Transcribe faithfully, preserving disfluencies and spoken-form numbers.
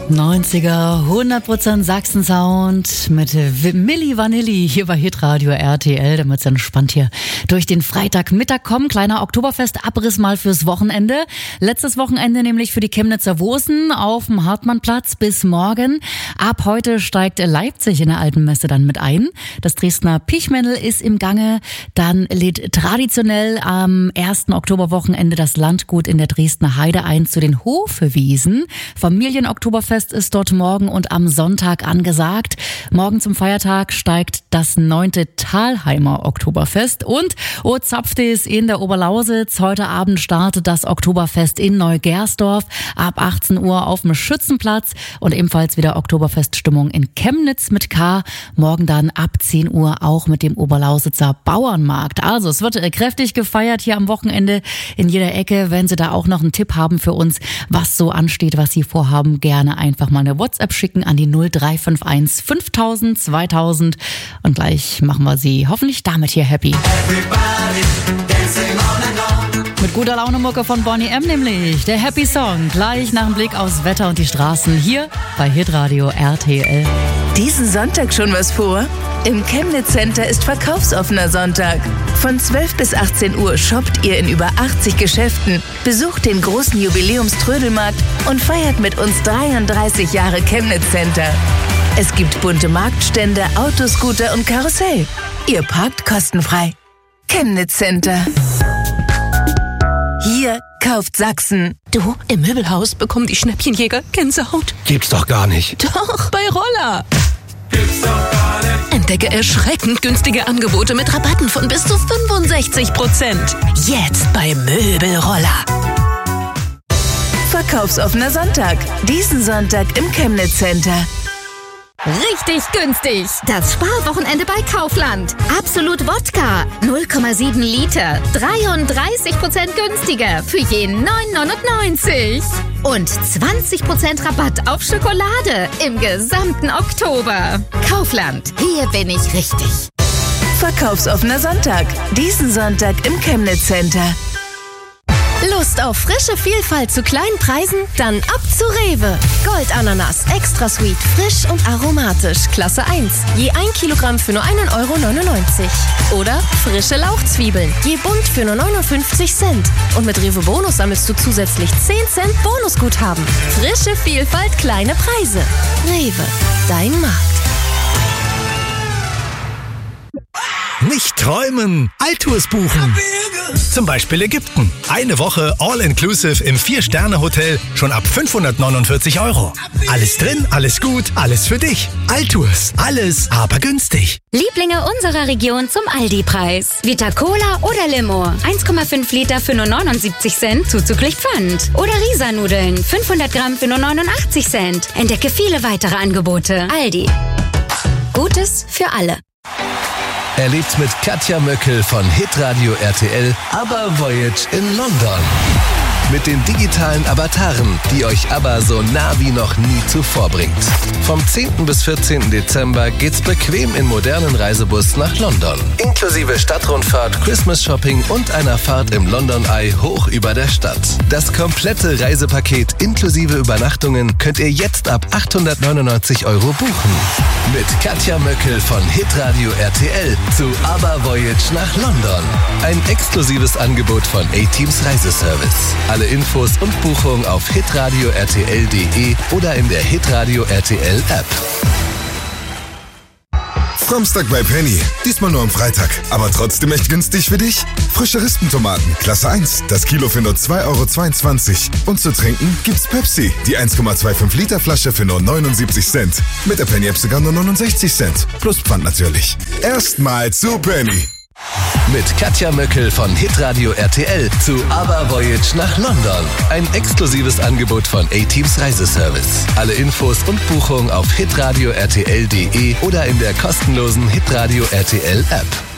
neunziger, hundert Prozent Sachsen-Sound mit Milli Vanilli hier bei Hitradio R T L, damit es entspannt hier durch den Freitagmittag kommen. Kleiner Oktoberfest-Abriss mal fürs Wochenende. Letztes Wochenende nämlich für die Chemnitzer Wosen auf dem Hartmannplatz bis morgen. Ab heute steigt Leipzig in der Alten Messe dann mit ein. Das Dresdner Pichmännel ist im Gange. Dann lädt traditionell am ersten Oktoberwochenende das Landgut in der Dresdner Heide ein zu den Hofwiesen. Familienoktoberfest ist dort morgen und am Sonntag angesagt. Morgen zum Feiertag steigt das neunte Thalheimer Oktoberfest und O Zapftes in der Oberlausitz. Heute Abend startet das Oktoberfest in Neugersdorf ab achtzehn Uhr auf dem Schützenplatz und ebenfalls wieder Oktoberfeststimmung in Chemnitz mit K. Morgen dann ab zehn Uhr auch mit dem Oberlausitzer Bauernmarkt. Also es wird kräftig gefeiert hier am Wochenende in jeder Ecke. Wenn Sie da auch noch einen Tipp haben für uns, was so ansteht, was Sie vorhaben, gerne einfach mal eine WhatsApp schicken an die null drei fünf eins fünftausend zweitausend und gleich machen wir Sie hoffentlich damit hier happy. Mit guter Laune Mucke von Bonnie M. nämlich, der Happy Song, gleich nach dem Blick aufs Wetter und die Straßen hier bei Hitradio R T L. Diesen Sonntag schon was vor? Im Chemnitz Center ist verkaufsoffener Sonntag. Von zwölf bis achtzehn Uhr shoppt ihr in über achtzig Geschäften, besucht den großen Jubiläumströdelmarkt und feiert mit uns dreiunddreißig Jahre Chemnitz Center. Es gibt bunte Marktstände, Autoscooter und Karussell. Ihr parkt kostenfrei. Chemnitz Center. Hier kauft Sachsen. Du, im Möbelhaus bekommen die Schnäppchenjäger Gänsehaut. Gibt's doch gar nicht. Doch, bei Roller. Gibt's doch gar nicht. Entdecke erschreckend günstige Angebote mit Rabatten von bis zu fünfundsechzig Prozent. Jetzt bei Möbelroller. Verkaufsoffener Sonntag. Diesen Sonntag im Chemnitz Center. Richtig günstig. Das Sparwochenende bei Kaufland. Absolut Wodka. null Komma sieben Liter. dreiunddreißig Prozent günstiger für je neun neunundneunzig. Und zwanzig Prozent Rabatt auf Schokolade im gesamten Oktober. Kaufland. Hier bin ich richtig. Verkaufsoffener Sonntag. Diesen Sonntag im Chemnitz Center. Lust auf frische Vielfalt zu kleinen Preisen? Dann ab zu Rewe. Goldananas, extra sweet, frisch und aromatisch, Klasse eins. Je ein Kilogramm für nur einen Euro neunundneunzig. Oder frische Lauchzwiebeln, je bunt für nur neunundfünfzig Cent. Und mit Rewe Bonus sammelst du zusätzlich zehn Cent Bonusguthaben. Frische Vielfalt, kleine Preise. Rewe, dein Markt. Nicht träumen, Alltours buchen. Zum Beispiel Ägypten. Eine Woche All-Inclusive im Vier-Sterne-Hotel schon ab fünfhundertneunundvierzig Euro. Alles drin, alles gut, alles für dich. Alltours, alles aber günstig. Lieblinge unserer Region zum Aldi-Preis. Vita Cola oder Limo. eins Komma fünf Liter für nur neunundsiebzig Cent, zuzüglich Pfand. Oder Risa-Nudeln, fünfhundert Gramm für nur neunundachtzig Cent. Entdecke viele weitere Angebote. Aldi. Gutes für alle. Erlebt mit Katja Möckel von Hitradio R T L ABBA Voyage in London. Mit den digitalen Avataren, die euch ABBA so nah wie noch nie zuvor bringt. Vom zehnten bis vierzehnten Dezember geht's bequem in modernen Reisebus nach London. Inklusive Stadtrundfahrt, Christmas-Shopping und einer Fahrt im London Eye hoch über der Stadt. Das komplette Reisepaket inklusive Übernachtungen könnt ihr jetzt ab achthundertneunundneunzig Euro buchen. Mit Katja Möckel von Hitradio R T L zu ABBA Voyage nach London. Ein exklusives Angebot von A-Teams Reiseservice. Alle Infos und Buchungen auf hitradio r t l punkt d e oder in der Hitradio R T L App. Samstag bei Penny. Diesmal nur am Freitag. Aber trotzdem echt günstig für dich? Frische Rispentomaten, Klasse eins. Das Kilo für nur zwei Euro zweiundzwanzig. Und zu trinken gibt's Pepsi. Die eins Komma fünfundzwanzig Liter Flasche für nur neunundsiebzig Cent. Mit der Penny App sogar nur neunundsechzig Cent. Plus Pfand natürlich. Erstmal zu Penny. Mit Katja Möckel von Hitradio R T L zu ABBA Voyage nach London. Ein exklusives Angebot von A-Teams Reiseservice. Alle Infos und Buchungen auf hitradio r t l punkt d e oder in der kostenlosen Hitradio R T L App.